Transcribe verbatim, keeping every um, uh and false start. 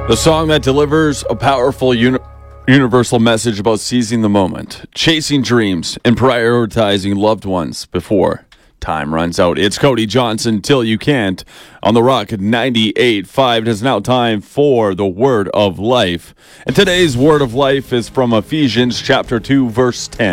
The song that delivers a powerful uni- universal message about seizing the moment, chasing dreams, and prioritizing loved ones before time runs out. It's Cody Johnson, Till You Can't, on the Rock ninety-eight point five. It is now time for the Word of Life. And today's Word of Life is from Ephesians chapter two, verse ten.